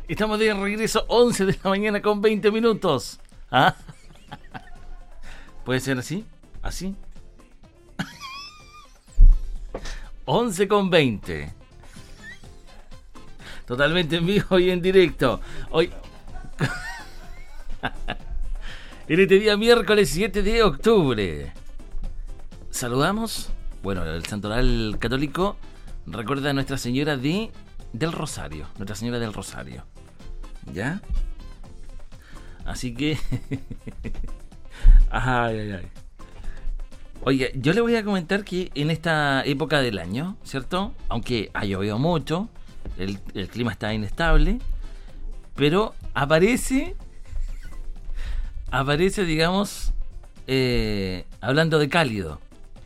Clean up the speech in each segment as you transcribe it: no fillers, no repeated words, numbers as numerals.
Estamos de regreso, 11 de la mañana con 20 minutos. ¿Ah? ¿Puede ser así? ¿Así? 11 con 20. Totalmente en vivo y en directo. Hoy... en este día miércoles 7 de octubre. Saludamos, bueno, el santoral católico recuerda a Nuestra Señora del Rosario. Nuestra Señora del Rosario. ¿Ya? Así que... ay. Oye, yo le voy a comentar que en esta época del año, ¿cierto? Aunque ha llovido mucho, el clima está inestable, pero aparece, digamos, hablando de cálido.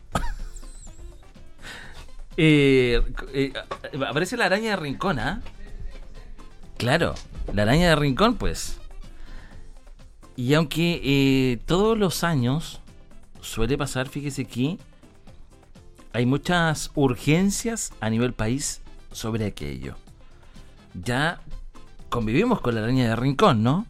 Aparece la araña de Rincón, ¿ah? Claro, la araña de Rincón, pues. Y aunque todos los años suele pasar, fíjese que hay muchas urgencias a nivel país sobre aquello. Ya convivimos con la araña de Rincón, ¿no?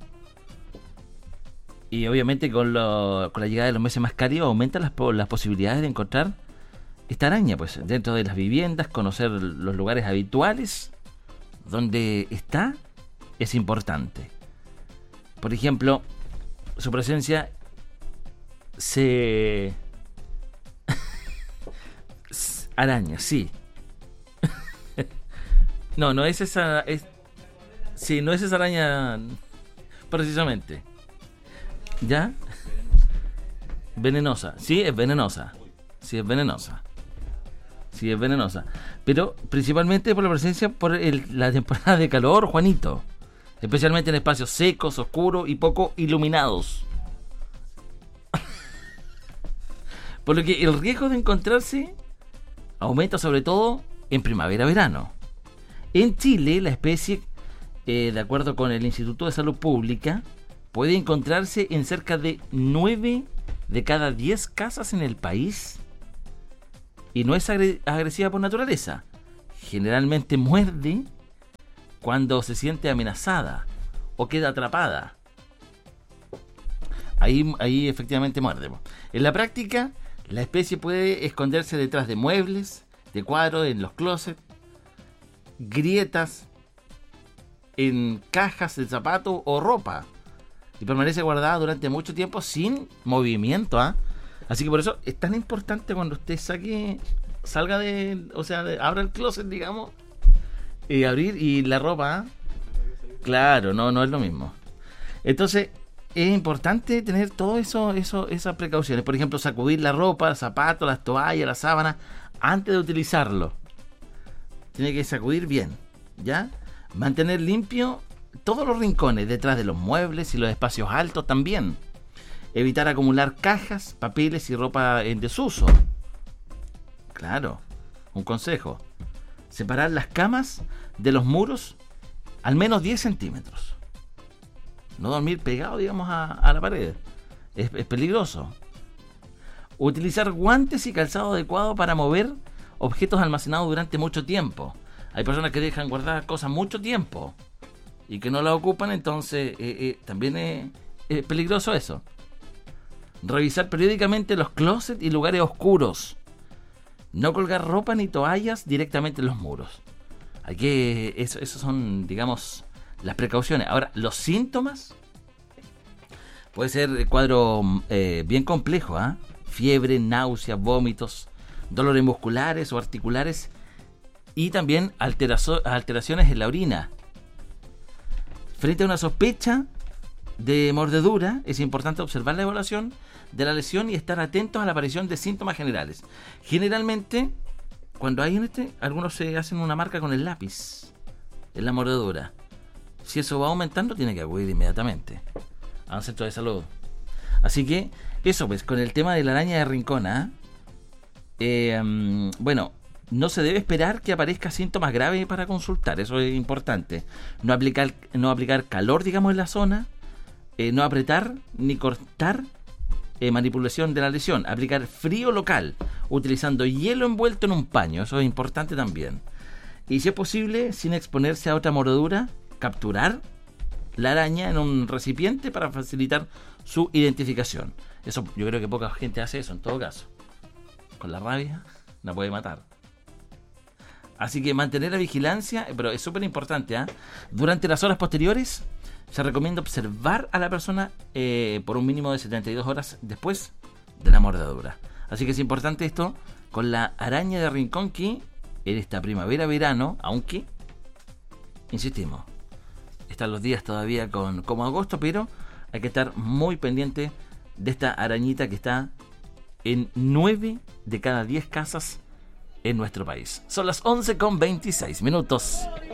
Y obviamente con la llegada de los meses más cálidos aumentan las posibilidades de encontrar esta araña, pues, dentro de las viviendas, conocer los lugares habituales donde está es importante. Por ejemplo, su presencia se... araña, sí. No es esa... sí, no es esa araña precisamente. ¿Ya? Venenosa. Sí, es venenosa. Sí, es venenosa. Pero principalmente por la presencia, por la temporada de calor, Juanito. Especialmente en espacios secos, oscuros y poco iluminados. Por lo que el riesgo de encontrarse aumenta sobre todo en primavera-verano. En Chile, la especie, de acuerdo con el Instituto de Salud Pública, puede encontrarse en cerca de 9 de cada 10 casas en el país. Y no es agresiva por naturaleza. Generalmente muerde cuando se siente amenazada o queda atrapada. Ahí efectivamente muerde. En la práctica, la especie puede esconderse detrás de muebles, de cuadros, en los closets, grietas, en cajas de zapatos o ropa. Y permanece guardada durante mucho tiempo sin movimiento, ¿ah? Así que por eso es tan importante cuando usted salga abra el closet, digamos, y abrir y la ropa, ¿eh? Claro, no es lo mismo. Entonces, es importante tener todo esas precauciones. Por ejemplo, sacudir la ropa, los zapatos, las toallas, la sábana, antes de utilizarlo. Tiene que sacudir bien, ¿ya? Mantener limpio todos los rincones, detrás de los muebles y los espacios altos también. Evitar acumular cajas, papeles y ropa en desuso. Claro, un consejo. Separar las camas de los muros al menos 10 centímetros. No dormir pegado, digamos, a la pared. Es peligroso. Utilizar guantes y calzado adecuado para mover objetos almacenados durante mucho tiempo. Hay personas que dejan guardadas cosas mucho tiempo y que no las ocupan, entonces también es peligroso eso. Revisar periódicamente los closets y lugares oscuros. No colgar ropa ni toallas directamente en los muros. Esos son, digamos, las precauciones. Ahora, los síntomas. Puede ser cuadro bien complejo, ¿eh? Fiebre, náuseas, vómitos, dolores musculares o articulares y también alteraciones en la orina. Frente a una sospecha de mordedura, es importante observar la evaluación de la lesión y estar atentos a la aparición de síntomas generales. Generalmente, cuando hay algunos se hacen una marca con el lápiz en la mordedura. Si eso va aumentando, tiene que acudir inmediatamente a un centro de salud. Así que, eso pues, con el tema de la araña de Rincón, bueno, no se debe esperar que aparezca síntomas graves para consultar, eso es importante. No aplicar calor, digamos, en la zona, no apretar ni cortar, manipulación de la lesión, aplicar frío local, utilizando hielo envuelto en un paño, eso es importante también. Y si es posible, sin exponerse a otra mordedura, capturar la araña en un recipiente para facilitar su identificación. Eso, yo creo que poca gente hace eso en todo caso. Con la rabia la puede matar. Así que mantener la vigilancia, pero es súper importante, ¿eh? Durante las horas posteriores se recomienda observar a la persona por un mínimo de 72 horas después de la mordedura. Así que es importante esto con la araña de rincón, que en esta primavera-verano, aunque, insistimos, están los días todavía como agosto, pero hay que estar muy pendiente de esta arañita que está en 9 de cada 10 casas en nuestro país. Son las 11:26 minutos.